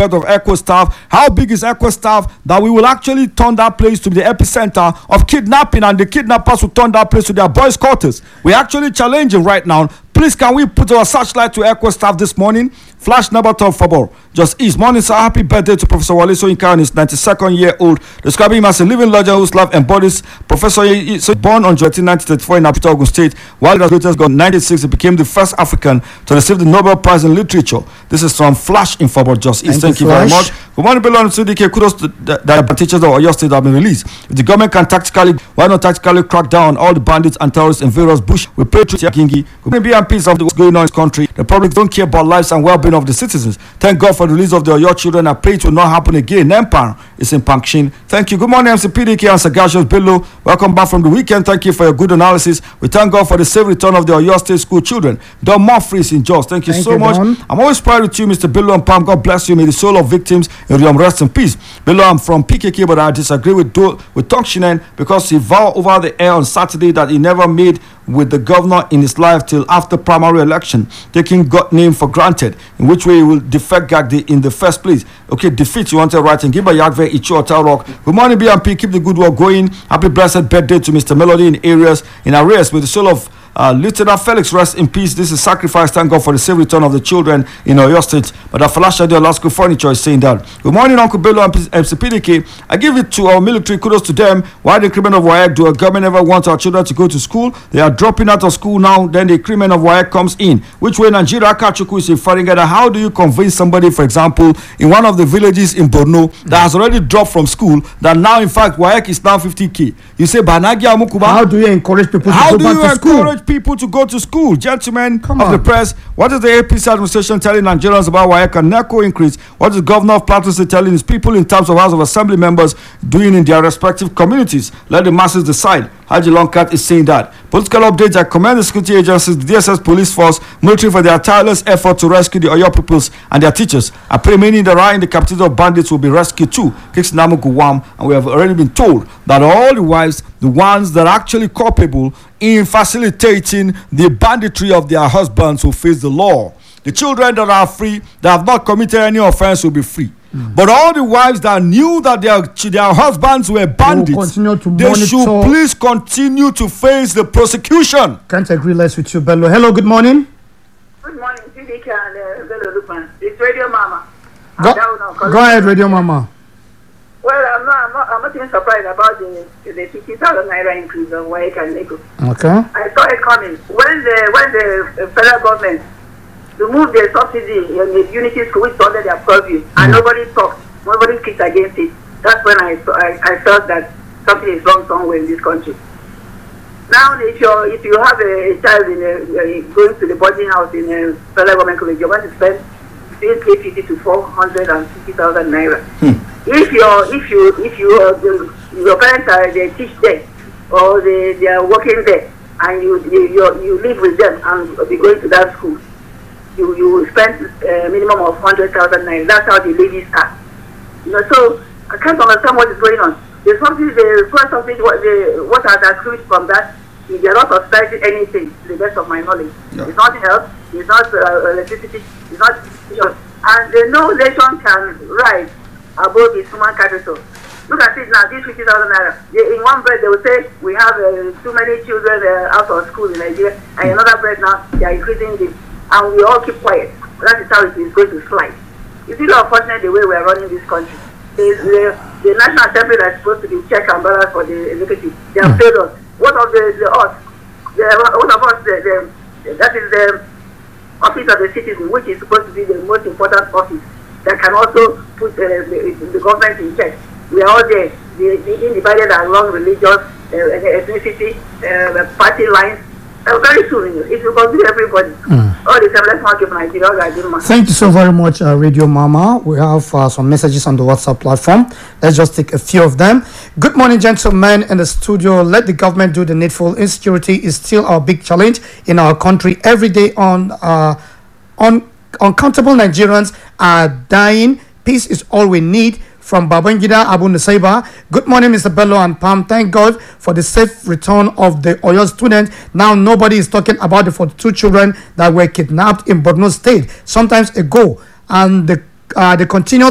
birth of EcoStaff. How big is EcoStaff that we will actually turn that place to the epicenter of kidnapping, and the kidnappers will turn that place to their boys' quarters? We're actually challenging right now. Please, can we put our searchlight to EcoStaff this morning? Flash number 12 football. Just East. Morning, sir. Happy birthday to Professor Wale Soyinka on his 92nd year old. Describing him as a living legend whose life embodies. Professor born on June 1934 in Apita, Ogun State. While the greatest got 96, he became the first African to receive the Nobel Prize in Literature. This is from Flash in football. Just East. Thank you very much. Good morning, Bello and CDK. Kudos to the teachers of Oyo State that have been released. If the government can why not tactically crack down on all the bandits and terrorists in various bush? We pray to Kingi. We may be in peace of what's going on in this country. The public don't care about lives and well-being of the citizens. Thank God for the release of the Oyo children. I pray it will not happen again. Empire is in Pankshin. Thank you. Good morning, MC PDK and Sagashos Bello. Welcome back from the weekend. Thank you for your good analysis. We thank God for the safe return of the Oyo State school children. Don Murphy is in Jos. Thank you so much. Don. I'm always proud with you, Mr. Bello and Pam. God bless you. May the soul of victims in Riyam rest in peace. Bello, I'm from PKK, but I disagree with Tongshinen because he vowed over the air on Saturday that he never made with the governor in his life till after primary election, taking God name for granted, in which way he will defect Gagdi in the first place. Okay, defeat you wanted right and give a Yagve Icho Hotel Rock. Good morning, BMP. Keep the good work going. Happy blessed birthday to Mr. Melody in arrears with the soul of Lieutenant Felix, rest in peace. This is sacrifice. Thank God for the safe return of the children in Oyo State. But Afalasha de Alaska Furniture is saying that. Good morning, Uncle Bello and MC PDK. I give it to our military. Kudos to them. Why the increment of WAEC? Do our government ever want our children to go to school? They are dropping out of school now. Then the increment of WAEC comes in. Which way Nigeria Kachuku is referring to? How do you convince somebody, for example, in one of the villages in Borno that has already dropped from school, that now in fact WAEC is now 50K? You say Banagi Amukuba. How do you encourage people to go back to school? People to go to school. Gentlemen of the press, what is the APC administration telling Nigerians about WAEC and NECO increase? What is the governor of Plateau State telling his people in terms of House of Assembly members doing in their respective communities? Let the masses decide. Haji Longcat is saying that. Political updates. I commend the security agencies, the DSS police force, military for their tireless effort to rescue the Oyo pupils and their teachers. I pray many in the right in the captivity of bandits will be rescued too. Kixnamu Guwam, and we have already been told that all the wives, the ones that are actually culpable in facilitating the banditry of their husbands, will face the law. The children that are free, that have not committed any offense, will be free. But all the wives that knew that their husbands were bandits, they should please continue to face the prosecution. Can't agree less with you, Bello. Hello, good morning. Good morning, CDK and Bello Lukman. It's Radio Mama. Go ahead, Radio Mama. Well, I'm not even surprised about the 50,000 naira increase of WAEC and NECO. Okay. I saw it coming when the federal government removed the subsidy in the unity school, which under their purview, and nobody talked, nobody kicked against it. That's when I felt that something is wrong somewhere in this country. Now, if you have a child going to the boarding house in a federal government college, you're going to spend between 350 to 450,000 naira. If your parents they teach there or they are working there, and you live with them and be going to that school, you will spend a minimum of 100,000 naira. That's how the ladies are. So I can't understand what is going on. There's something, what has accrued from that, they are not subsidizing anything, to the best of my knowledge. Yeah. It's not health, it's not electricity, it's not, and no nation can rise above its human capital. Look at it now, this 50,000 naira. In one breath, they will say, we have too many children out of school in Nigeria, and another breath now, they are increasing this. And we all keep quiet. That is how it is going to slide. It's really unfortunate the way we are running this country. The National Assembly that is supposed to be check and balance for the executive, they have failed us. What of us? What of us? That is the office of the citizen, which is supposed to be the most important office that can also put the government in check. We are all there, being divided along religious, ethnicity, party lines. Very soon, it will consider everybody. All the time, let's not keep Nigeria. Thank you so very much, Radio Mama. We have some messages on the WhatsApp platform. Let's just take a few of them. Good morning, gentlemen in the studio. Let the government do the needful. Insecurity is still our big challenge in our country. Every day, uncountable Nigerians are dying. Peace is all we need. From Babangida Abu Nusaiba. Good morning, Mr. Bello and Pam. Thank God for the safe return of the Oyo student. Now nobody is talking about the 42 children that were kidnapped in Borno State sometimes ago, and the continued